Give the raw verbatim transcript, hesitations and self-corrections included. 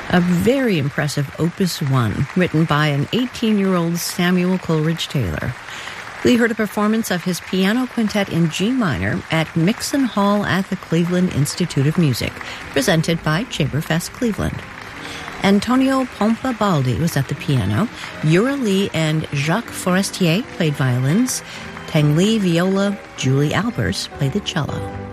A very impressive Opus one, written by an eighteen-year-old Samuel Coleridge Taylor. We heard a performance of his piano quintet in G minor at Mixon Hall at the Cleveland Institute of Music, presented by Chamberfest Cleveland. Antonio Pompa Baldi was at the piano. Yura Lee and Jacques Forestier played violins. Tang Li viola, Julie Albers played the cello.